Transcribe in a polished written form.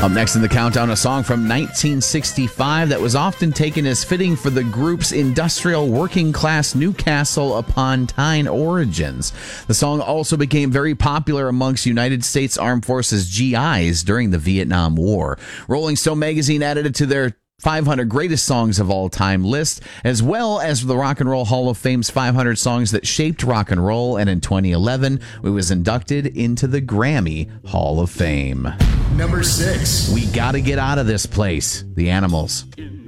Up next in the countdown, a song from 1965 that was often taken as fitting for the group's industrial working class Newcastle upon Tyne origins. The song also became very popular amongst United States Armed Forces GIs during the Vietnam War. Rolling Stone magazine added it to their 500 greatest songs of all time list, as well as the Rock and Roll Hall of Fame's 500 songs that shaped rock and roll. And in 2011, it was inducted into the Grammy Hall of Fame. Number 6. We gotta get out of this place. The Animals.